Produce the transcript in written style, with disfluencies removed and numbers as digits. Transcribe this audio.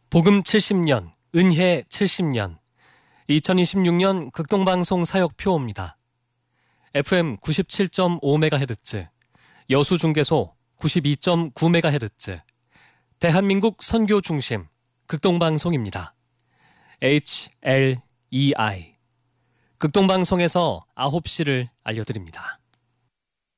복음 70년, 은혜 70년, 2026년 극동방송 사역표입니다. FM 97.5MHz, 여수중계소 92.9MHz, 대한민국 선교중심 극동방송입니다. HLEI, 극동방송에서 9시를 알려드립니다.